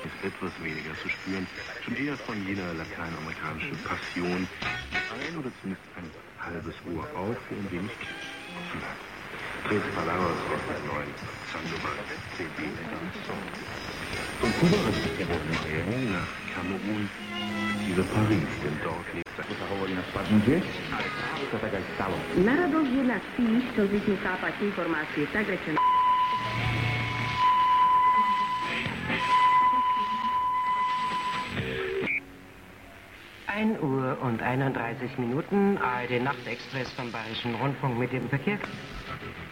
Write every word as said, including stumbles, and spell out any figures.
ist etwas weniger zu spüren, schon eher von jener lateinamerikanischen Passion, ein oder zumindest ein halbes Ohr auf, für ein wenig offen hat. Tres Palabras aus der neuen Sandoval C D Edition. Von Kuba ist er wohl nach Kamerun, über Paris, denn dort lebt er. Na radosť jednak tých, čo zvyknú chápať informácie tak rečené. ein Uhr und einunddreißig Minuten, A R D Nachtexpress vom Bayerischen Rundfunk mit dem Verkehr.